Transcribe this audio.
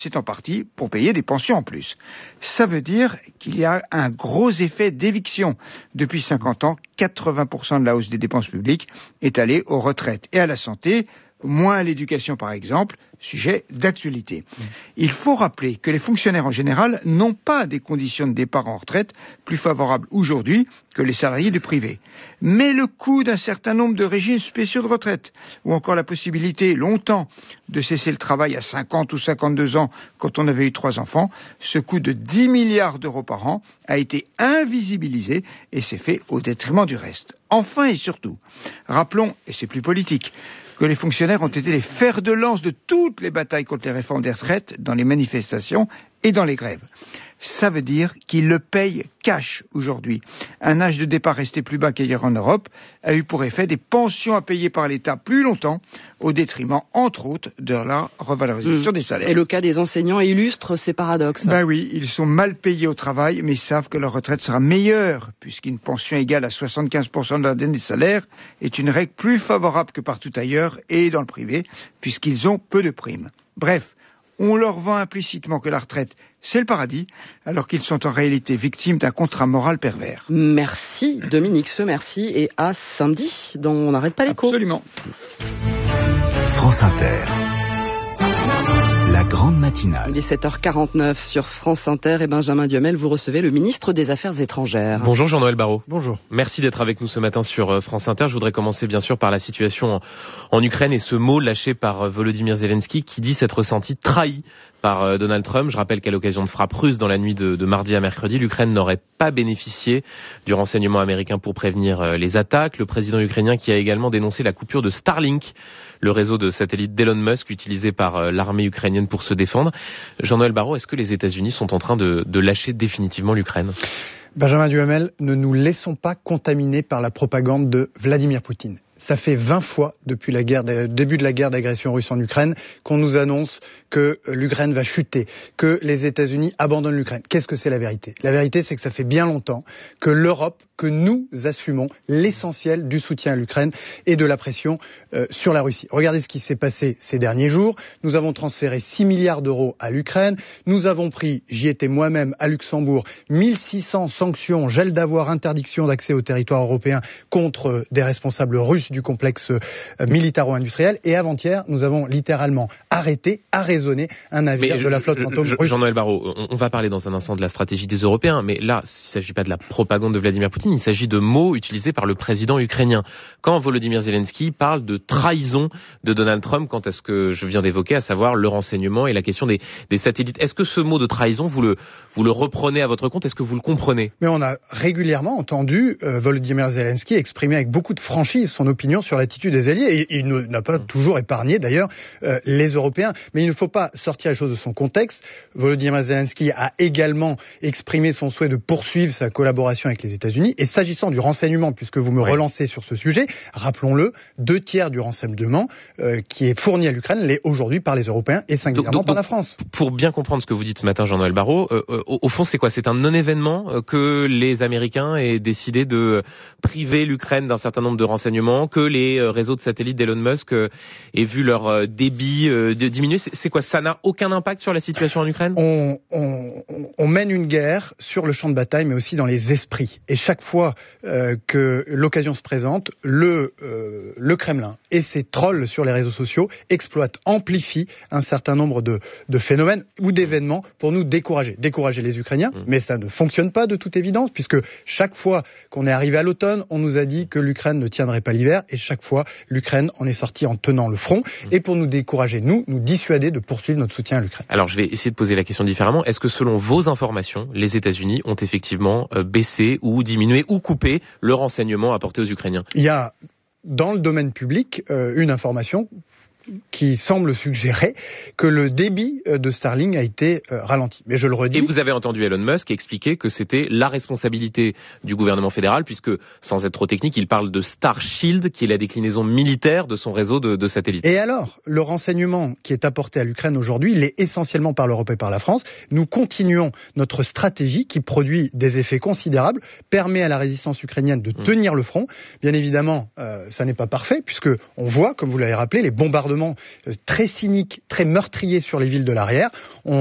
c'est en partie pour payer des pensions en plus. Ça veut dire qu'il y a un gros effet d'éviction. Depuis 50 ans, 80% de la hausse des dépenses publiques est allée aux retraites et à la santé, moins à l'éducation par exemple, sujet d'actualité. Il faut rappeler que les fonctionnaires en général n'ont pas des conditions de départ en retraite plus favorables aujourd'hui que les salariés du privé. Mais le coût d'un certain nombre de régimes spéciaux de retraite, ou encore la possibilité longtemps de cesser le travail à 50 ou 52 ans quand on avait eu 3 enfants, ce coût de 10 milliards d'euros par an a été invisibilisé et s'est fait au détriment du reste. Enfin et surtout, rappelons, et c'est plus politique, que les fonctionnaires ont été les fers de lance de toutes les batailles contre les réformes des retraites dans les manifestations et dans les grèves. Ça veut dire qu'ils le payent cash aujourd'hui. Un âge de départ resté plus bas qu'ailleurs en Europe a eu pour effet des pensions à payer par l'État plus longtemps, au détriment, entre autres, de la revalorisation des salaires. Et le cas des enseignants illustre ces paradoxes. Ben oui, ils sont mal payés au travail, mais ils savent que leur retraite sera meilleure, puisqu'une pension égale à 75% de leur dernier salaire est une règle plus favorable que partout ailleurs et dans le privé, puisqu'ils ont peu de primes. Bref, on leur vend implicitement que la retraite, c'est le paradis, alors qu'ils sont en réalité victimes d'un contrat moral pervers. Merci Dominique, merci et à samedi dans On n'arrête pas l'écho. Absolument. France Inter. La grande matinale. Il est 7h49 sur France Inter et Benjamin Duhamel, vous recevez le ministre des Affaires étrangères. Bonjour Jean-Noël Barrot. Bonjour. Merci d'être avec nous ce matin sur France Inter. Je voudrais commencer bien sûr par la situation en Ukraine et ce mot lâché par Volodymyr Zelensky qui dit s'être senti trahi par Donald Trump. Je rappelle qu'à l'occasion de frappes russes dans la nuit de mardi à mercredi, l'Ukraine n'aurait pas bénéficié du renseignement américain pour prévenir les attaques. Le président ukrainien qui a également dénoncé la coupure de Starlink, le réseau de satellites d'Elon Musk utilisé par l'armée ukrainienne pour se défendre. Jean-Noël Barrot, est-ce que les États-Unis sont en train de lâcher définitivement l'Ukraine ? Benjamin Duhamel, ne nous laissons pas contaminer par la propagande de Vladimir Poutine. Ça fait 20 fois depuis le début de la guerre d'agression russe en Ukraine qu'on nous annonce que l'Ukraine va chuter, que les États-Unis abandonnent l'Ukraine. Qu'est-ce que c'est la vérité ? La vérité, c'est que ça fait bien longtemps que l'Europe, que nous assumons l'essentiel du soutien à l'Ukraine et de la pression sur la Russie. Regardez ce qui s'est passé ces derniers jours. Nous avons transféré 6 milliards d'euros à l'Ukraine. Nous avons pris, j'y étais moi-même à Luxembourg, 1600 sanctions, gel d'avoir, interdiction d'accès au territoire européen contre des responsables russes du complexe militaro-industriel. Et avant-hier, nous avons littéralement arrêté, arraisonné un navire de la flotte fantôme russe. Jean-Noël Barrot, on va parler dans un instant de la stratégie des Européens, mais là, il ne s'agit pas de la propagande de Vladimir Poutine, il s'agit de mots utilisés par le président ukrainien. Quand Volodymyr Zelensky parle de trahison de Donald Trump quant à ce que je viens d'évoquer, à savoir le renseignement et la question des satellites, est-ce que ce mot de trahison, vous le reprenez à votre compte ? Est-ce que vous le comprenez ? Mais on a régulièrement entendu Volodymyr Zelensky exprimer avec beaucoup de franchise son opinion sur l'attitude des alliés. Et il n'a pas toujours épargné d'ailleurs les Européens. Mais il ne faut pas sortir les choses de son contexte. Volodymyr Zelensky a également exprimé son souhait de poursuivre sa collaboration avec les États-Unis. Et s'agissant du renseignement, puisque vous me relancez sur ce sujet, rappelons-le, 2/3 du renseignement qui est fourni à l'Ukraine l'est aujourd'hui par les Européens et singulièrement par la France. Pour bien comprendre ce que vous dites ce matin, Jean-Noël Barrot, au fond, c'est quoi ? C'est un non-événement que les Américains aient décidé de priver l'Ukraine d'un certain nombre de renseignements, que les réseaux de satellites d'Elon Musk aient vu leur débit diminuer. C'est quoi ? Ça n'a aucun impact sur la situation en Ukraine ? On mène une guerre sur le champ de bataille, mais aussi dans les esprits. Et chaque fois que l'occasion se présente, le Kremlin et ses trolls sur les réseaux sociaux exploitent, amplifient un certain nombre de phénomènes ou d'événements pour nous décourager les Ukrainiens. Mais ça ne fonctionne pas de toute évidence, puisque chaque fois qu'on est arrivé à l'automne, on nous a dit que l'Ukraine ne tiendrait pas l'hiver, et chaque fois, l'Ukraine en est sortie en tenant le front, et pour nous décourager, nous dissuader de poursuivre notre soutien à l'Ukraine. Alors, je vais essayer de poser la question différemment. Est-ce que selon vos informations, les États-Unis ont effectivement baissé ou diminué ou coupé le renseignement apporté aux Ukrainiens ? Il y a, dans le domaine public, une information qui semble suggérer que le débit de Starlink a été ralenti. Mais je le redis. Et vous avez entendu Elon Musk expliquer que c'était la responsabilité du gouvernement fédéral, puisque, sans être trop technique, il parle de Starshield, qui est la déclinaison militaire de son réseau de satellites. Et alors, le renseignement qui est apporté à l'Ukraine aujourd'hui, il est essentiellement par l'Europe et par la France. Nous continuons notre stratégie qui produit des effets considérables, permet à la résistance ukrainienne de tenir le front. Bien évidemment, ça n'est pas parfait, puisque on voit, comme vous l'avez rappelé, les bombardements bombardements très cyniques, très meurtriers sur les villes de l'arrière.